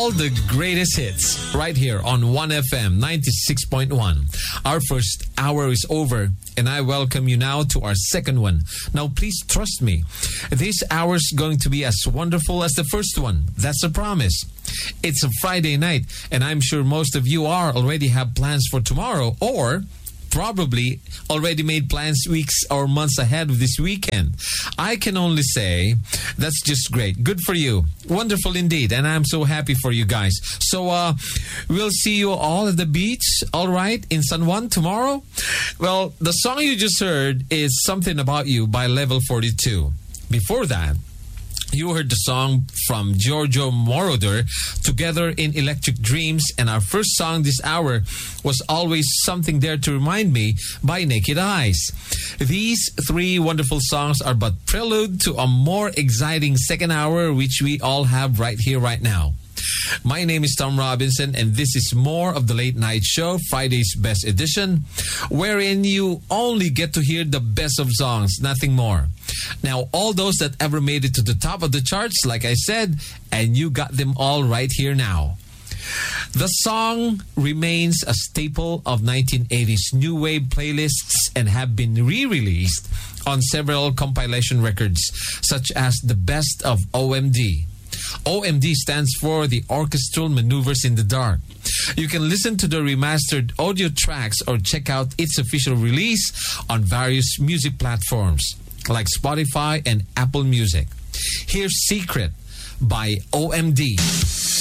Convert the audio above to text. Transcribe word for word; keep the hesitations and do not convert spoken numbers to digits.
all the greatest hits right here on one F M ninety-six point one. Our first hour is over, and I welcome you now to our second one. Now, please trust me, this hour is going to be as wonderful as the first one. That's a promise. It's a Friday night, and I'm sure most of you are already have plans for tomorrow, or probably already made plans weeks or months ahead of this weekend. I can only say that's just great. Good for you. Wonderful indeed. And I'm so happy for you guys. So uh, we'll see you all at the beach, all right, in San Juan tomorrow. Well, the song you just heard is Something About You by Level forty-two. Before that, you heard the song from Giorgio Moroder, Together in Electric Dreams, and our first song this hour was Always Something There to Remind Me by Naked Eyes. These three wonderful songs are but prelude to a more exciting second hour, which we all have right here, right now. My name is Tom Robinson, and this is more of the Late Night Show, Friday's Best Edition, wherein you only get to hear the best of songs, nothing more. Now, all those that ever made it to the top of the charts, like I said, and you got them all right here now. The song remains a staple of nineteen eighties new wave playlists and have been re-released on several compilation records, such as the Best of O M D. O M D stands for the Orchestral Maneuvers in the Dark. You can listen to the remastered audio tracks or check out its official release on various music platforms like Spotify and Apple Music. Here's Secret by O M D.